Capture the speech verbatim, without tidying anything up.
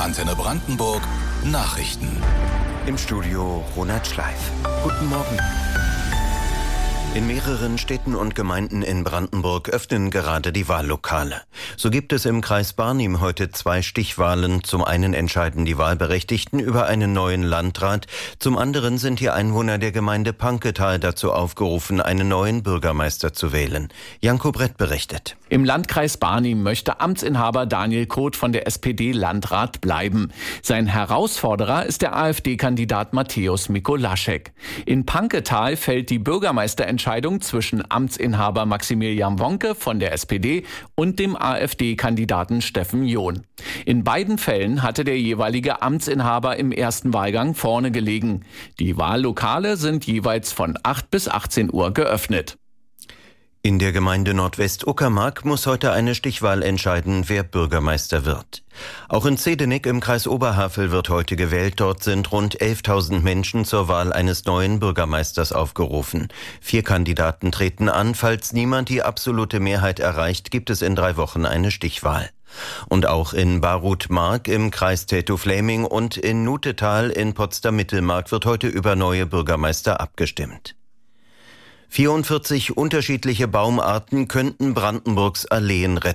Antenne Brandenburg Nachrichten. Im Studio Ronald Schleif. Guten Morgen. In mehreren Städten und Gemeinden in Brandenburg öffnen gerade die Wahllokale. So gibt es im Kreis Barnim heute zwei Stichwahlen. Zum einen entscheiden die Wahlberechtigten über einen neuen Landrat. Zum anderen sind die Einwohner der Gemeinde Panketal dazu aufgerufen, einen neuen Bürgermeister zu wählen. Janko Brett berichtet. Im Landkreis Barnim möchte Amtsinhaber Daniel Koth von der S P D Landrat bleiben. Sein Herausforderer ist der AfD-Kandidat Matthäus Mikolaschek. In Panketal fällt die Bürgermeisterentscheidung zwischen Amtsinhaber Maximilian Wonke von der S P D und dem AfD-Kandidaten Steffen John. In beiden Fällen hatte der jeweilige Amtsinhaber im ersten Wahlgang vorne gelegen. Die Wahllokale sind jeweils von acht bis achtzehn Uhr geöffnet. In der Gemeinde Nordwest-Uckermark muss heute eine Stichwahl entscheiden, wer Bürgermeister wird. Auch in Zedenik im Kreis Oberhavel wird heute gewählt. Dort sind rund elftausend Menschen zur Wahl eines neuen Bürgermeisters aufgerufen. Vier Kandidaten treten an. Falls niemand die absolute Mehrheit erreicht, gibt es in drei Wochen eine Stichwahl. Und auch in Barut-Mark im Kreis Tätow-Fläming und in Nutetal in Potsdam-Mittelmark wird heute über neue Bürgermeister abgestimmt. vierundvierzig unterschiedliche Baumarten könnten Brandenburgs Alleen retten.